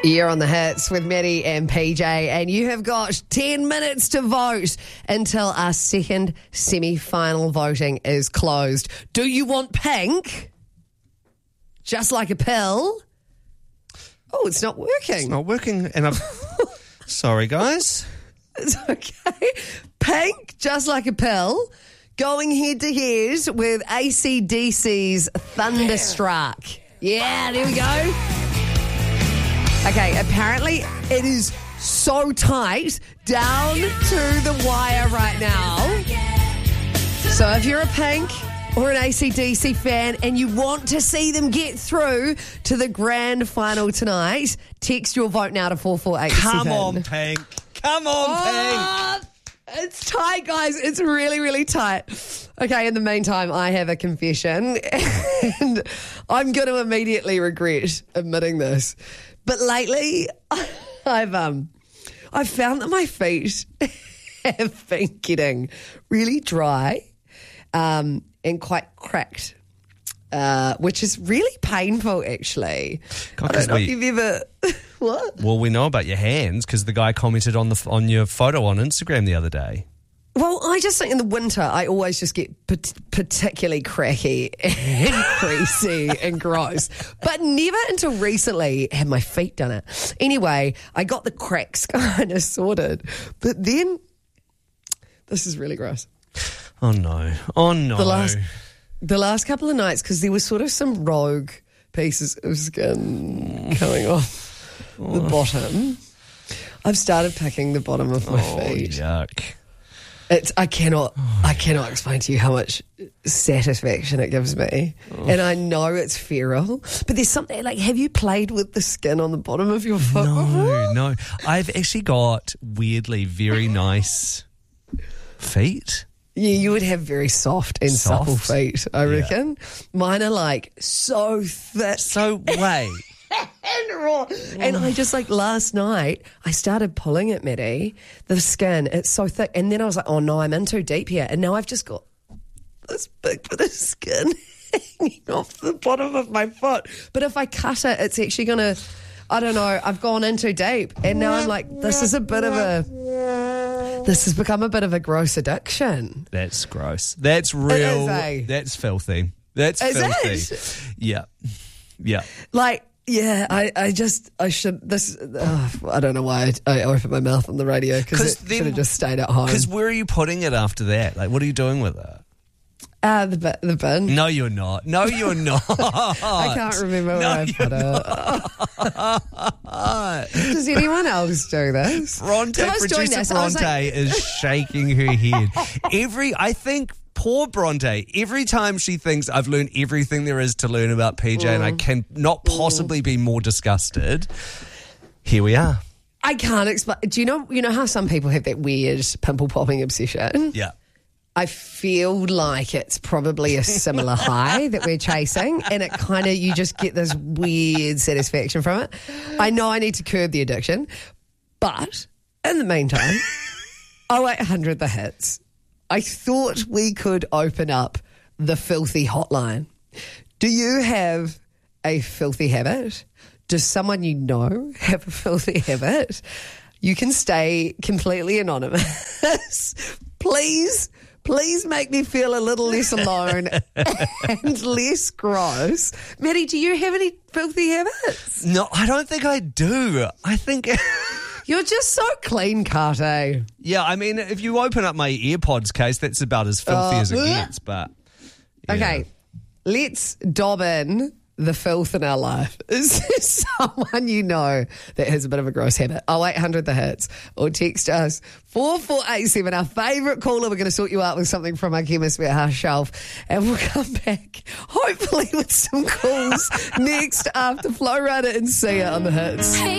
You're on the hits with Maddie and PJ, and you have got 10 minutes to vote until our second semi-final voting is closed. Do you want pink? Just like a pill? Oh, it's not working. It's not working, and I'm sorry, guys. It's okay. Pink, just like a pill, going head-to-head with AC/DC's Thunderstruck. Yeah, there we go. Okay, apparently it is so tight down to the wire right now. So if you're a Pink or an AC/DC fan and you want to see them get through to the grand final tonight, text your vote now to 44887. Come on, Pink. Come on, Pink. It's tight, guys. It's really, really tight. Okay, in the meantime, I have a confession, and I'm going to immediately regret admitting this. But lately, I've found that my feet have been getting really dry and quite cracked, which is really painful, actually. God, I don't know if you've ever... What? Well, we know about your hands because the guy commented on your photo on Instagram the other day. Well, I just think in the winter I always just get particularly cracky and creasy and gross. But never until recently had my feet done it. Anyway, I got the cracks kind of sorted. But then, this is really gross. Oh, no. Oh, no. The last couple of nights, because there was sort of some rogue pieces of skin coming off the bottom. I've started picking the bottom of my feet. Yuck. I cannot explain to you how much satisfaction it gives me. And I know it's feral, but there's something like, have you played with the skin on the bottom of your foot? No. I've actually got weirdly very nice feet. Yeah, you would have very soft and supple feet, I reckon. Yeah. Mine are like so thick. So wait. And raw. And I just last night, I started pulling it, Maddie, the skin, it's so thick. And then I was like, oh no, I'm in too deep here. And now I've just got this big bit of skin hanging off the bottom of my foot. But if I cut it, it's actually going to, I don't know, I've gone in too deep. And now I'm like, this has become a bit of a gross addiction. That's gross. That's real. That's filthy. That's filthy. It? Yeah. Yeah. Yeah, I should, I don't know why I opened my mouth on the radio because it should have just stayed at home. Because where are you putting it after that? What are you doing with it? The bin. No, you're not. No, you're not. I can't remember where I put it. Does anyone else do this? Producer Bronte is shaking her head. I think poor Bronte, every time she thinks I've learned everything there is to learn about PJ and I can not possibly be more disgusted, here we are. I can't explain. Do you know how some people have that weird pimple popping obsession? Yeah. I feel like it's probably a similar high that we're chasing, and it kind of, you just get this weird satisfaction from it. I know I need to curb the addiction, but in the meantime, 0800 the hits. I thought we could open up the filthy hotline. Do you have a filthy habit? Does someone you know have a filthy habit? You can stay completely anonymous. Please make me feel a little less alone and less gross. Maddie, do you have any filthy habits? No, I don't think I do. I think... You're just so clean cut, eh? Yeah, I mean, if you open up my AirPods case, that's about as filthy as it gets, but... Yeah. Okay, let's dob in the filth in our life. Is there someone you know that has a bit of a gross habit? 0800 the hits, or text us 4487. Our favourite caller, we're going to sort you out with something from our Chemist Warehouse shelf, and we'll come back hopefully with some calls next after Flo Rida and Sia on the hits.